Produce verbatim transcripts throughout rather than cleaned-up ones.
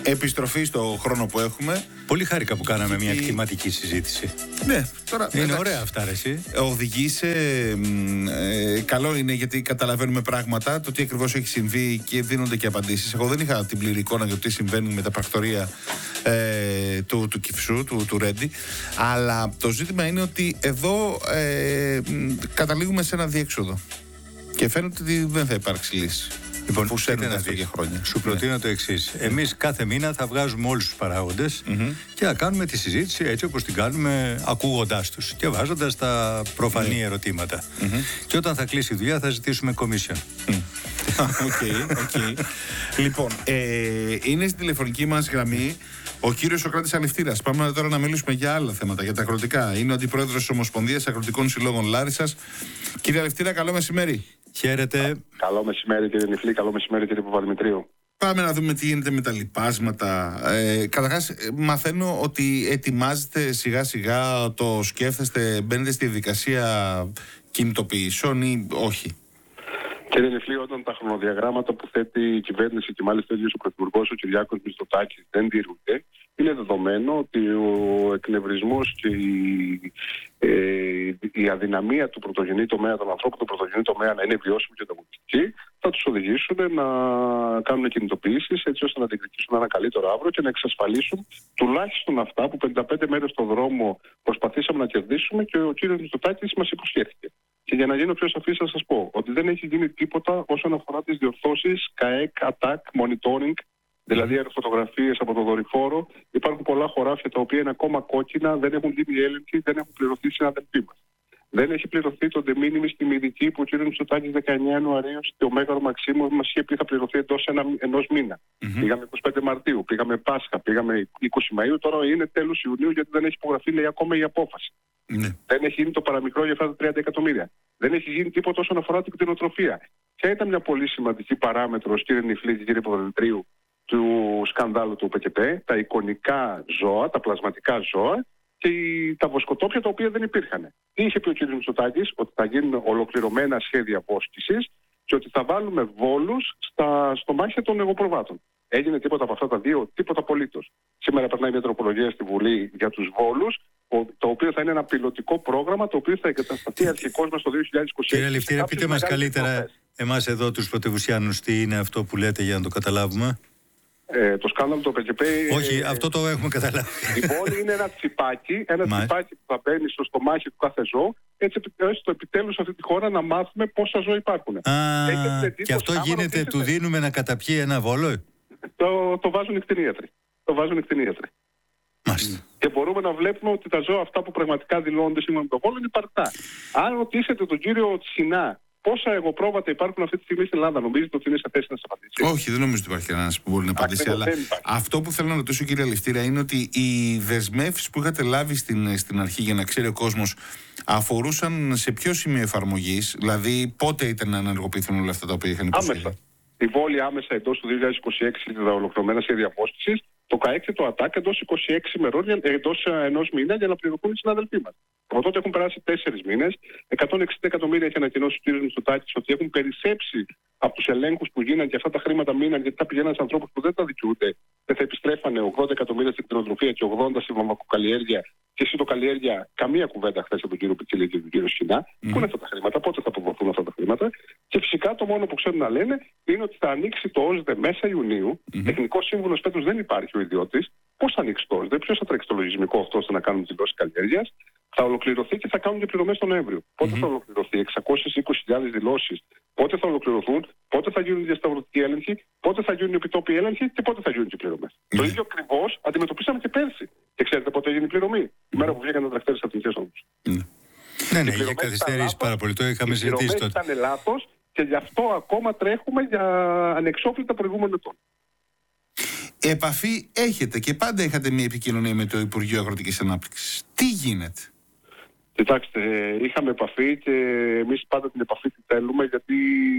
Επιστροφή στο χρόνο που έχουμε. Πολύ χάρηκα που κάναμε μια εκτιματική συζήτηση. Ναι, τώρα. Είναι εντάξει, ωραία αυτά, ρε, εσύ. Οδηγεί σε. Ε, καλό είναι γιατί καταλαβαίνουμε πράγματα, το τι ακριβώς έχει συμβεί και δίνονται και απαντήσεις. Εγώ δεν είχα την πλήρη εικόνα για το τι συμβαίνει με τα πρακτορεία ε, του, του Κυφσού, του, του Ρέντι. Αλλά το ζήτημα είναι ότι εδώ ε, καταλήγουμε σε ένα διέξοδο. Και φαίνεται ότι δεν θα υπάρξει λύση. Λοιπόν, που σέρνουν αυτό για χρόνια. Σου προτείνω ναι. το εξής. Εμείς κάθε μήνα θα βγάζουμε όλους τους παράγοντες mm-hmm. και θα κάνουμε τη συζήτηση έτσι όπως την κάνουμε, ακούγοντάς τους και βάζοντας τα προφανή yeah. ερωτήματα. Mm-hmm. Και όταν θα κλείσει η δουλειά θα ζητήσουμε commission. Οκ, οκ. Λοιπόν, ε, είναι στη τηλεφωνική μας γραμμή ο κύριος Σωκράτης Αλευτήρας. Πάμε τώρα να μιλήσουμε για άλλα θέματα, για τα αγροτικά. Είναι ο αντιπρόεδρος της Ομοσπονδίας Αγροτικών Συλλόγων Λάρισσας. Κύριε Αλευτήρα, καλό μεσημέρι. Χαίρετε. Καλό μεσημέρι, κύριε Νιφλή. Καλό μεσημέρι, κύριε Παπαδημητρίου. Πάμε να δούμε τι γίνεται με τα λοιπάσματα. Ε, καταρχάς, μαθαίνω ότι ετοιμάζετε σιγά σιγά, το σκέφτεστε, μπαίνετε στη διαδικασία κινητοποιήσεων ή όχι? Κύριε Νιφλή, όταν τα χρονοδιαγράμματα που θέτει η κυβέρνηση και μάλιστα ο ίδιος ο Πρωθυπουργός, ο Κυριάκος Μητσοτάκης, δεν τηρούνται, είναι δεδομένο ότι ο εκνευρισμός και η, ε, η αδυναμία του πρωτογενή τομέα, των ανθρώπων του πρωτογενή τομέα να είναι βιώσιμοι και ανταγωνιστικοί, θα τους οδηγήσουν να κάνουν κινητοποιήσεις έτσι ώστε να διεκδικήσουν ένα καλύτερο αύριο και να εξασφαλίσουν τουλάχιστον αυτά που πενήντα πέντε μέρες στον δρόμο προσπαθήσαμε να κερδίσουμε και ο κύριος Μητσοτάκης μας υποσχέθηκε. Και για να γίνω πιο σαφής θα σας πω ότι δεν έχει γίνει τίποτα όσον αφορά τις διορθώσεις ΚΑΕΚ, ΑΤΑΚ, monitoring, δηλαδή αεροφωτογραφίες από το δορυφόρο. Υπάρχουν πολλά χωράφια τα οποία είναι ακόμα κόκκινα, δεν έχουν γίνει έλεγχοι, δεν έχουν πληρωθεί οι συναδελφοί μας. Δεν έχει πληρωθεί το de minimis τιμηρική που ο κ. Μητσοτάκης δεκαεννέα Ιανουαρίου στο Μέγαρο Μαξίμου μας είχε πει θα πληρωθεί εντός ένα, ενός μήνα. Mm-hmm. Πήγαμε είκοσι πέντε Μαρτίου, πήγαμε Πάσχα, πήγαμε είκοσι Μαΐου, τώρα είναι τέλος Ιουνίου γιατί δεν έχει υπογραφεί, λέει, ακόμα η απόφαση. Mm-hmm. Δεν έχει γίνει το παραμικρό για αυτά τα τριάντα εκατομμύρια. Δεν έχει γίνει τίποτα όσον αφορά την κτηνοτροφία. Ποια ήταν μια πολύ σημαντική παράμετρος, κύριε Νιφλή και κύριε Παπαδημητρίου, του σκανδάλου του ΠΚΠ, τα εικονικά ζώα, τα πλασματικά ζώα και τα βοσκοτόπια τα οποία δεν υπήρχαν. Τι είχε πει ο κ. Μητσοτάκης? Ότι θα γίνουν ολοκληρωμένα σχέδια βόσκησης και ότι θα βάλουμε βόλους στα στομάχια των εγωπροβάτων. Έγινε τίποτα από αυτά τα δύο? Τίποτα απολύτως. Σήμερα περνάει μια τροπολογία στη Βουλή για τους βόλους, το οποίο θα είναι ένα πιλωτικό πρόγραμμα, το οποίο θα εγκατασταθεί αρχικώς μας το δύο χιλιάδες είκοσι έξι. Κύριε Αλευτήρα, πείτε μας καλύτερα εμάς εδώ τους πρωτευουσιάνους τι είναι αυτό που λέτε για να το καταλάβουμε. Ε, το σκάνδαλο του ΠΚΠ. Όχι, ε, αυτό το έχουμε καταλάβει. Λοιπόν, είναι ένα τσιπάκι, ένα τσιπάκι που θα μπαίνει στο στομάχι του κάθε ζώου, έτσι ώστε επιτέλους σε αυτή τη χώρα να μάθουμε πόσα ζώα υπάρχουν. Α, και αυτό γίνεται, του δίνουμε να καταπιεί ένα βόλο. Το, το βάζουν οι κτηνίατροι. Το βάζουν οι κτηνίατροι. Μάλιστα. Και μπορούμε να βλέπουμε ότι τα ζώα αυτά που πραγματικά δηλώνονται σύμφωνα με τον βόλο είναι υπαρκτά. Αν ρωτήσετε τον κύριο Τσινά πόσα εγωπρόβατα υπάρχουν αυτή τη στιγμή στην Ελλάδα, νομίζετε ότι είναι σε θέση να σας απαντήσει? Όχι, δεν νομίζω ότι υπάρχει κανένας που μπορεί να απαντήσει. Αλλά αυτό που θέλω να ρωτήσω, κύριε Αλευτήρα, είναι ότι οι δεσμεύσεις που είχατε λάβει στην, στην αρχή, για να ξέρει ο κόσμος, αφορούσαν σε ποιο σημείο εφαρμογής, δηλαδή πότε ήταν να ενεργοποιηθούν όλα αυτά τα οποία είχαν υποσχεθεί? Άμεσα. Η βόλη άμεσα εντός του δύο χιλιάδες είκοσι έξι τα ολοκληρωμένα σχέδια βόσκησης, το ΚΑΕΚ και το ΑΤΑΚ εντός είκοσι έξι ημερών, εντός ενός μήνα για να πληρωθούν οι συναδελφοί μας. Από τότε έχουν περάσει τέσσερις μήνες. εκατόν εξήντα εκατομμύρια έχει ανακοινώσει ο κ. Μητσοτάκης ότι έχουν περισσέψει από τους ελέγχους που γίνανε και αυτά τα χρήματα μείναν γιατί θα πηγαίναν σε ανθρώπους που δεν τα δικαιούνται. Δεν θα επιστρέφανε ογδόντα εκατομμύρια στην κτηνοτροφία και ογδόντα στη βαμβακοκαλλιέργεια. Και σιτοκαλλιέργεια, καμία κουβέντα χθες από τον κύριο Πιτσιλή και τον κύριο Σκινά. Mm. Πού είναι αυτά τα χρήματα, πότε θα αποδοθούν αυτά τα χρήματα? Και φυσικά το μόνο που ξέρουν να λένε είναι ότι θα ανοίξει το ΟΣΔΕ μέσα Ιουνίου. Mm-hmm. Τεχνικός σύμβουλος φέτος δεν υπάρχει ο ιδιώτης. Πώς θα ανοίξει το ΟΣΔΕ, ποιος θα τρέξει το λογισμικό αυτό ώστε να κάνουν δηλώσεις καλλιέργειας? Θα ολοκληρωθεί και θα κάνουν και πληρωμές τον Νοέμβριο. Mm-hmm. Πότε θα ολοκληρωθεί? εξακόσιες είκοσι χιλιάδες δηλώσεις. Πότε θα ολοκληρωθούν? Πότε θα γίνουν οι διασταυρωτικοί έλεγχοι? Πότε θα γίνουν οι επιτόπιοι έλεγχοι? Και πότε θα γίνουν και οι πληρωμές? Mm-hmm. Το ίδιο ακριβώς αντιμετωπίσαμε και πέρσι. Και ξέρετε πότε έγινε η πληρωμή? Mm-hmm. Η μέρα που βγήκαν τα τρακτέρες από τις οδούς. Mm-hmm. Ναι, ναι, είχε καθυστερήσει πάρα πολύ. Το είχαμε συζητήσει τότε. Ήταν λάθος και γι' αυτό ακόμα τρέχουμε για ανεξόφλητα προηγούμενων ετών. Επαφή έχετε και πάντα είχατε μια επικοινωνία με το Υπουργείο Αγροτικής Ανάπτυξης. Τι γίνεται? Κοιτάξτε, είχαμε επαφή και εμείς πάντα την επαφή τη θέλουμε γιατί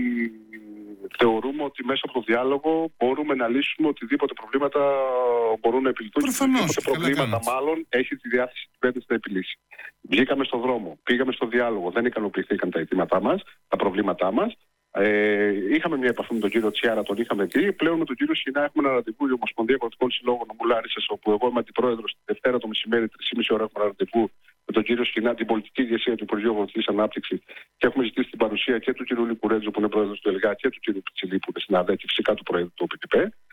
θεωρούμε ότι μέσα από το διάλογο μπορούμε να λύσουμε οτιδήποτε προβλήματα μπορούν να επιληθούν. Προφανώς. Οτιδήποτε προβλήματα μάλλον έχει τη διάθεση της κυβέρνησης να επιλύσει. Βγήκαμε στον δρόμο, πήγαμε στο διάλογο, δεν ικανοποιηθήκαν τα αιτήματά μας, τα προβλήματά μας. Ε, είχαμε μια επαφή με τον κύριο Τσιάρα, τον είχαμε δει. Πλέον με τον κύριο Σινά έχουμε ένα ραντεβού η Ομοσπονδία Αγροτικών Συλλόγων Νομού Λάρισσας, όπου εγώ είμαι αντιπρόεδρος τη Δευτέρα το μεσημέρι, τρεις και μισή ώρα έχουμε ένα ραντεβού με τον κύριο Σινά, την πολιτική ηγεσία του Υπουργείου Αγροτικής Ανάπτυξης, και έχουμε ζητήσει την παρουσία και του κύριου Λικουρέτζου, που είναι πρόεδρος του ΕΛΓΑ, και του κύριου Πιτσιλή, που είναι συνάδελφος, και φυσικά του πρόεδρου του ΟΠΤΠ.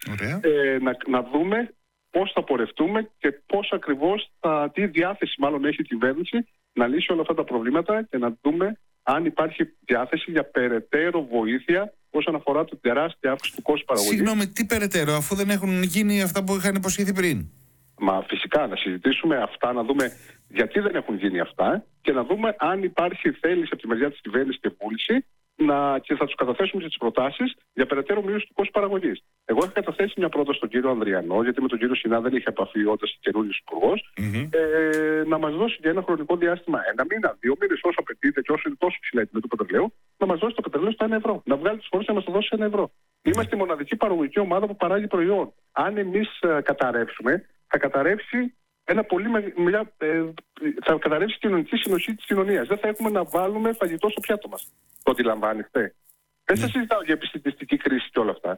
Ε, να, να δούμε πώς θα πορευτούμε και πώς ακριβώς, θα, τι διάθεση μάλλον έχει η κυβέρνηση να λύσει όλα αυτά τα προβλήματα, και να δούμε αν υπάρχει διάθεση για περαιτέρω βοήθεια όσον αφορά την τεράστια αύξηση του κόστου παραγωγής. Συγγνώμη, τι περαιτέρω, αφού δεν έχουν γίνει αυτά που είχαν υποσχεθεί πριν? Μα φυσικά να συζητήσουμε αυτά, να δούμε γιατί δεν έχουν γίνει αυτά και να δούμε αν υπάρχει θέληση από τη μεριά της κυβέρνησης και βούληση να, και θα τους καταθέσουμε τις προτάσεις για περαιτέρω μείωση του κόστου παραγωγής. Εγώ είχα καταθέσει μια πρόταση στον κύριο Ανδριανό, γιατί με τον κύριο Σινά δεν είχε επαφή όταν καινούριος υπουργός, mm-hmm. ε, να μας δώσει για ένα χρονικό διάστημα, ένα μήνα, δύο μήνες, όσο απαιτείται και όσο είναι τόσο ψηλά η τιμή του πετρελαίου, να μας δώσει το πετρελαίο στο ένα ευρώ. Να βγάλει τις φορές να μας το δώσει ένα ευρώ. Mm-hmm. Είμαστε η μοναδική παραγωγική ομάδα που παράγει προϊόν. Αν εμείς ε, καταρρεύσουμε, θα καταρρεύσει ένα πολύ μια, ε, θα καταρρεύσει η κοινωνική συνοχή της κοινωνίας. Δεν θα έχουμε να βάλουμε φαγητό στο πιάτο μας. Το αντιλαμβάνεστε? Δεν θα συζητάω για επιστημιστική κρίση και όλα αυτά.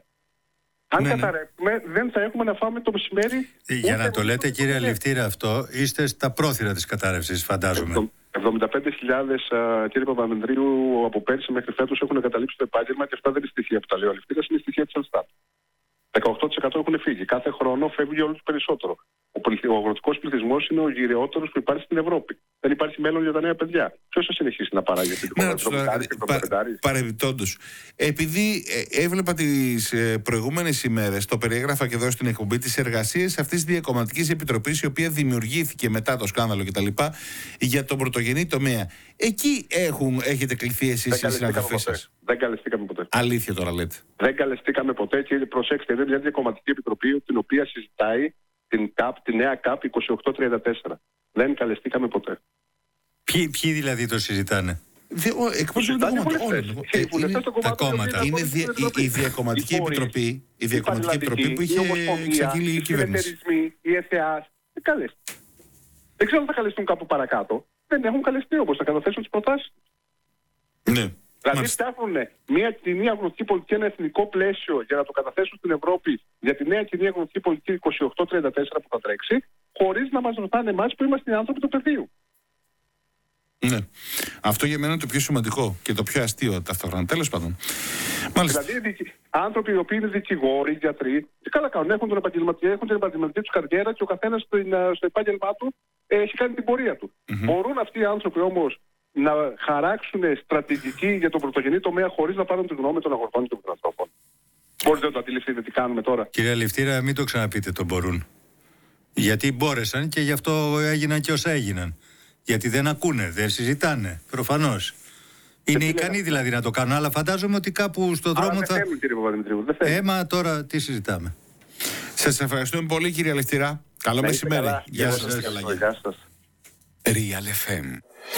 Αν ναι, καταρρεύσουμε, ναι. δεν θα έχουμε να φάμε το μεσημέρι. Για να το λέτε, κύριε Λευτήρα, αυτό είστε στα πρόθυρα της κατάρρευσης, φαντάζομαι. εβδομήντα πέντε χιλιάδες, κύριε Παπαμενδρίου, από πέρσι μέχρι φέτος έχουν εγκαταλείψει το επάγγελμα, και αυτά δεν είναι στοιχεία που τα λέει ο Λευτήρας, είναι στοιχεία της Ελστάτ. δεκαοκτώ τοις εκατό έχουν φύγει. Κάθε χρόνο φεύγει όλο του περισσότερο. Ο, πληθυ... ο αγροτικός πληθυσμός είναι ο γυραιότερος που υπάρχει στην Ευρώπη. Δεν υπάρχει μέλλον για τα νέα παιδιά. Ποιος θα συνεχίσει να παράγει αυτή την χώρα? Παρεμπιπτόντως, επειδή ε, έβλεπα τις ε, προηγούμενες ημέρες, το περιέγραφα και εδώ στην εκπομπή, τις εργασίες αυτής της Διακομματικής Επιτροπής, η οποία δημιουργήθηκε μετά το σκάνδαλο κτλ. Για τον πρωτογενή τομέα. Εκεί έχουν, έχετε κληθεί εσείς οι συναδελφοί σας? Δεν καλεστήκαμε ποτέ. Αλήθεια τώρα λέτε? Δεν καλεστήκαμε ποτέ, και προσέξτε, είναι μια διακομματική επιτροπή την οποία συζητάει την ΚΑΠ, τη νέα ΚΑΠ είκοσι οκτώ τριάντα τέσσερα. Δεν καλεστήκαμε ποτέ. Ποιοι, ποιοι δηλαδή το συζητάνε? Εκπρόσωποι τα κόμματα. Τα κόμματα. Είναι η Διακομματική Επιτροπή, η Διακομματική Επιτροπή που είχε εξαγγείλει η κυβέρνηση. Η ΕΘΕΑ. Δεν ξέρω αν θα καλεστούν κάπου παρακάτω. Δεν έχουν καλεστεί όπως θα καταθέσουν τις προτάσεις. Ναι. Δηλαδή φτιάχνουν μια κοινή αγροτική πολιτική, ένα εθνικό πλαίσιο για να το καταθέσουν στην Ευρώπη για τη νέα κοινή αγροτική πολιτική είκοσι οκτώ τριάντα τέσσερα που θα τρέξει, χωρίς να μας ρωτάνε εμάς που είμαστε οι άνθρωποι του πεδίου. Ναι. Αυτό για μένα είναι το πιο σημαντικό και το πιο αστείο ταυτόχρονα. Τέλος πάντων. Μάλιστα. Δηλαδή, άνθρωποι οι οποίοι είναι δικηγόροι, γιατροί, και καλά κάνουν, έχουν, τον επαγγελματική, έχουν την επαγγελματική του καριέρα, και ο καθένας στο, στο επάγγελμά του ε, έχει κάνει την πορεία του. Mm-hmm. Μπορούν αυτοί οι άνθρωποι όμως να χαράξουν στρατηγική για τον πρωτογενή τομέα χωρίς να πάρουν τη γνώμη των αγροτών και των κτηνοτρόφων? Μπορείτε να το αντιληφθείτε τι κάνουμε τώρα? Κύριε Λευτήρα, μην το ξαναπείτε το μπορούν. Γιατί μπόρεσαν και γι' αυτό έγιναν και όσα έγιναν. Γιατί δεν ακούνε, δεν συζητάνε, προφανώς. Είναι ικανοί δηλαδή να το κάνουν, αλλά φαντάζομαι ότι κάπου στον δρόμο δεν θα... θέλουν, κύριε Παπαδημητρίου, δεν θέλουν. Έμα τώρα τι συζητάμε. Σας ευχαριστούμε πολύ, κύριε Λευτήρα. Καλό μεσημέρι. Γεια σας. Γεια σας. Real εφ εμ.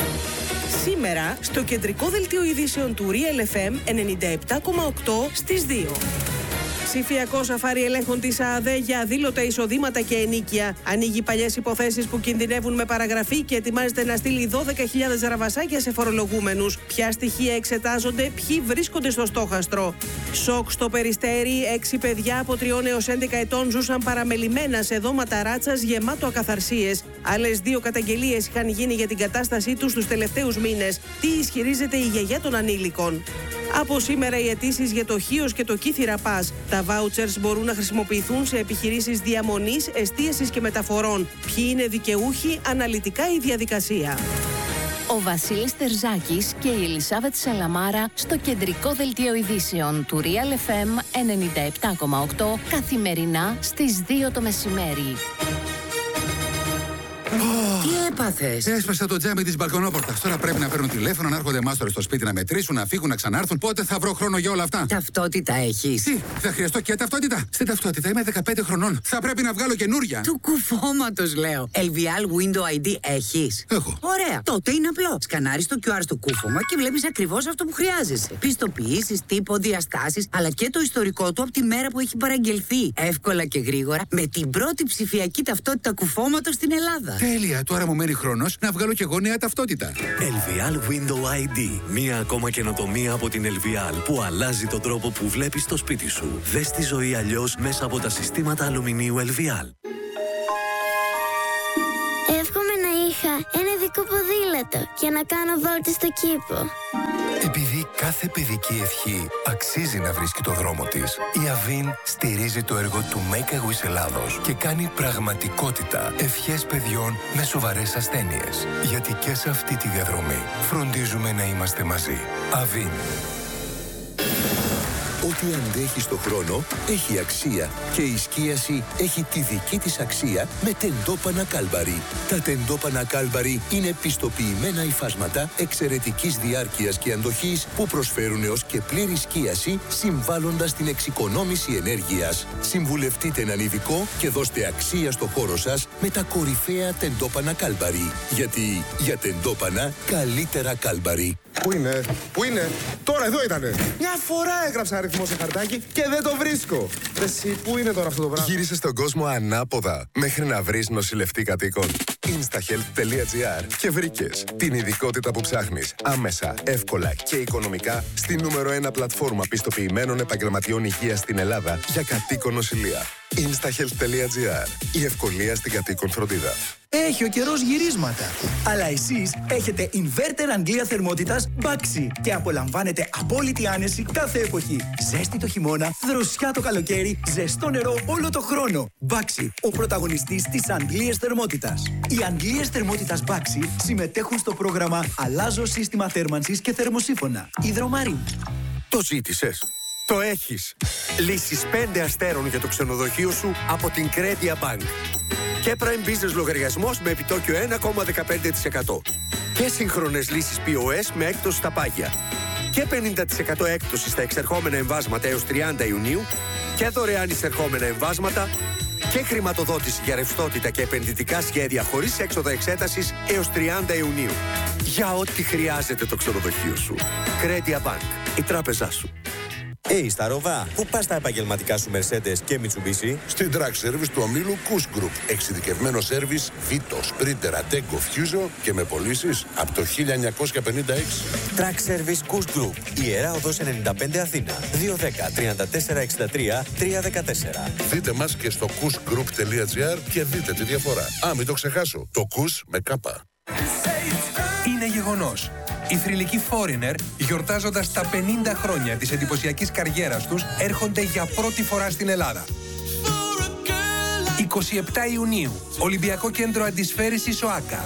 Σήμερα στο κεντρικό δελτίο ειδήσεων του Real εφ εμ ενενήντα επτά κόμμα οκτώ στις δύο. Ψηφιακό σαφάρι ελέγχων της ΑΑΔΕ για αδήλωτα εισοδήματα και ενοίκια. Ανοίγει παλιές υποθέσεις που κινδυνεύουν με παραγραφή και ετοιμάζεται να στείλει δώδεκα χιλιάδες ραβασάκια σε φορολογούμενους. Ποια στοιχεία εξετάζονται, ποιοι βρίσκονται στο στόχαστρο. Σοκ στο Περιστέρι, έξι παιδιά από τριών έως έντεκα ετών ζούσαν παραμελημένα σε δώματα ράτσας γεμάτο ακαθαρσίες. Άλλες δύο καταγγελίες είχαν γίνει για την κατάστασή τους τους τελευταίους μήνες. Τι ισχυρίζεται η γιαγιά των ανήλικων? Από σήμερα οι αιτήσεις για το Χίος και το Κύθυρα Πας. Τα vouchers μπορούν να χρησιμοποιηθούν σε επιχειρήσεις διαμονής, εστίασης και μεταφορών. Ποιοι είναι δικαιούχοι, αναλυτικά η διαδικασία. Ο Βασίλης Τερζάκης και η Ελισάβετ Σαλαμάρα στο κεντρικό δελτίο ειδήσεων του Real εφ εμ ενενήντα επτά κόμμα οκτώ καθημερινά στις δύο το μεσημέρι. Τι έπαθες? Έσπασα το τζάμι της μπαλκονόπορτας. Τώρα πρέπει να παίρνουν τηλέφωνο, να έρχονται μάστορες στο σπίτι να μετρήσουν, να φύγουν, να ξανάρθουν. Πότε θα βρω χρόνο για όλα αυτά? Ταυτότητα έχεις? Τι, θα χρειαστώ και ταυτότητα? Στην ταυτότητα είμαι δεκαπέντε χρονών. Θα πρέπει να βγάλω καινούρια. Του κουφώματος λέω. ελ βι ελ Window άι ντι έχεις? Έχω. Ωραία. Τότε είναι απλό. Σκανάρεις το κιου αρ στο κούφωμα και βλέπεις ακριβώς αυτό που χρειάζεσαι. Πιστοποιήσεις, τύπο, διαστάσεις, αλλά και το ιστορικό του από τη μέρα που έχει παραγγελθεί. Εύκολα και γρήγορα με την πρώτη ψηφιακή ταυτότητα κουφώματος στην Ελλάδα. Τέλεια, τώρα μου μένει χρόνος να βγάλω κι εγώ νέα ταυτότητα. Ελβιάλ Window άι ντι. Μία ακόμα καινοτομία από την Ελβιάλ που αλλάζει τον τρόπο που βλέπεις το σπίτι σου. Δες τη ζωή αλλιώς μέσα από τα συστήματα αλουμινίου Ελβιάλ. Εύχομαι να είχα ένα δικό ποδήλατο για να κάνω βόλτες στο κήπο. Επειδή κάθε παιδική ευχή αξίζει να βρίσκει το δρόμο της, η Αβίν στηρίζει το έργο του Make a Wish Ελλάδος και κάνει πραγματικότητα ευχές παιδιών με σοβαρές ασθένειες. Γιατί και σε αυτή τη διαδρομή φροντίζουμε να είμαστε μαζί. Αβίν. Ό,τι αντέχει στο χρόνο έχει αξία και η σκίαση έχει τη δική της αξία με τεντόπανα Κάλμπαρι. Τα τεντόπανα Κάλμπαρι είναι πιστοποιημένα υφάσματα εξαιρετικής διάρκειας και αντοχής που προσφέρουν έως και πλήρη σκίαση συμβάλλοντας στην εξοικονόμηση ενέργειας. Συμβουλευτείτε έναν ειδικό και δώστε αξία στο χώρο σας με τα κορυφαία τεντόπανα Κάλμπαρι. Γιατί για τεντόπανα καλύτερα Κάλμπαρι. Πού είναι, πού είναι, τώρα εδώ ήτανε. Μια φορά έγραψα αριθμό σε χαρτάκι και δεν το βρίσκω. Εσύ, πού είναι τώρα αυτό το πράγμα. Γύρισε στον κόσμο ανάποδα μέχρι να βρεις νοσηλευτή κατοίκων. instahealth τελεία gr και βρήκες την ειδικότητα που ψάχνεις άμεσα, εύκολα και οικονομικά στη νούμερο ένα πλατφόρμα πιστοποιημένων επαγγελματιών υγείας στην Ελλάδα για κατοίκον νοσηλεία. instahealth τελεία gr. Η ευκολία στην κατοίκον φροντίδα. Έχει ο καιρός γυρίσματα. Αλλά εσείς έχετε inverter Αγγλία θερμότητας Baxi και απολαμβάνετε απόλυτη άνεση κάθε εποχή. Ζέστη το χειμώνα, δροσιά το καλοκαίρι, ζεστό νερό όλο το χρόνο. Baxi, ο πρωταγωνιστής της Αγγλίας θερμότητας. Οι Αγγλίες θερμότητας Baxi συμμετέχουν στο πρόγραμμα Αλλάζω σύστημα θέρμανσης και θερμοσύφωνα. Υδρομαρή. Το ζήτησες. Το έχεις. Λύσεις πέντε αστέρων για το ξενοδοχείο σου από την Credia Bank. Και Prime Business λογαριασμός με επιτόκιο ένα κόμμα δεκαπέντε τοις εκατό. Και σύγχρονες λύσεις πι ο ες με έκπτωση στα πάγια. Και πενήντα τοις εκατό έκπτωση στα εξερχόμενα εμβάσματα έως τριάντα Ιουνίου. Και δωρεάν εισερχόμενα εμβάσματα. Και χρηματοδότηση για ρευστότητα και επενδυτικά σχέδια χωρίς έξοδα εξέτασης έως τριάντα Ιουνίου. Για ό,τι χρειάζεται το ξενοδοχείο σου. Credia Bank. Η τράπεζά σου. Hey, στα Ροβά, πού πας τα επαγγελματικά σου Mercedes και Mitsubishi? Στην Track Service του ομίλου Kuss Group. Εξειδικευμένο σέρβις Vito, Sprinter, Ateco, Fuso και με πωλήσεις από το χίλια εννιακόσια πενήντα έξι. Track Service Kuss Group. Ιερά Οδός ενενήντα πέντε Αθήνα. δύο ένα μηδέν τριάντα τέσσερα εξήντα τρία τριακόσια δεκατέσσερα. Δείτε μας και στο kuss group τελεία gr και δείτε τη διαφορά. Α, μην το ξεχάσω. Το Kuss με κάπα. Είναι γεγονός. Οι θρυλικοί Foreigner, γιορτάζοντας τα πενήντα χρόνια της εντυπωσιακής καριέρας τους, έρχονται για πρώτη φορά στην Ελλάδα. είκοσι επτά Ιουνίου, Ολυμπιακό Κέντρο Αντισφαίρησης ΟΑΚΑ.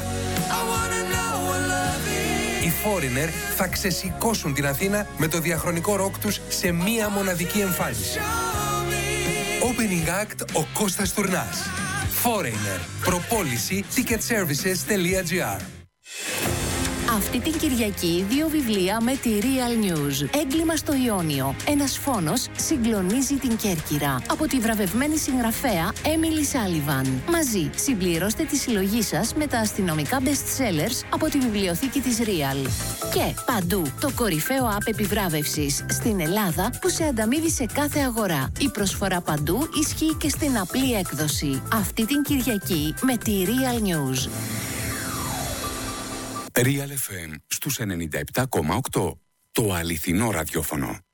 Οι Foreigner θα ξεσηκώσουν την Αθήνα με το διαχρονικό ροκ τους σε μία μοναδική εμφάνιση. Opening Act ο Κώστας Τουρνάς. Foreigner. Προπόληση ticketservices τελεία gr. Αυτή την Κυριακή δύο βιβλία με τη Real News. Έγκλημα στο Ιόνιο. Ένας φόνος συγκλονίζει την Κέρκυρα. Από τη βραβευμένη συγγραφέα Emily Sullivan. Μαζί συμπληρώστε τη συλλογή σας με τα αστυνομικά best sellers από τη βιβλιοθήκη της Real. Και παντού το κορυφαίο app επιβράβευσης στην Ελλάδα που σε ανταμείβει σε κάθε αγορά. Η προσφορά παντού ισχύει και στην απλή έκδοση. Αυτή την Κυριακή με τη Real News. Real εφ εμ στους ενενήντα επτά κόμμα οκτώ. Το αληθινό ραδιόφωνο.